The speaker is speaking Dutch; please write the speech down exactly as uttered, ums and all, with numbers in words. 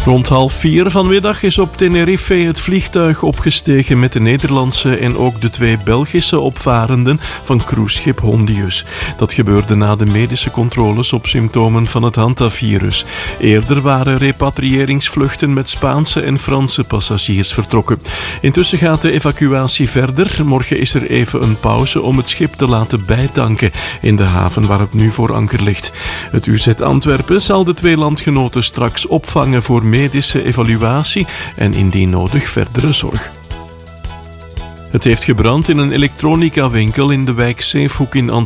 Rond half vier vanmiddag is op Tenerife het vliegtuig opgestegen met de Nederlandse en ook de twee Belgische opvarenden van cruiseschip Hondius. Dat gebeurde na de medische controles op symptomen van het hantavirus. Eerder waren repatriëringsvluchten met Spaanse en Franse passagiers vertrokken. Intussen gaat de evacuatie verder. Morgen is er even een pauze om het schip te laten bijtanken in de haven waar het nu voor anker ligt. Het U Z Antwerpen zal de twee landgenoten straks opvangen voor medische evaluatie en indien nodig verdere zorg. Het heeft gebrand in een elektronica-winkel in de wijk Zeefhoek in Antwerpen.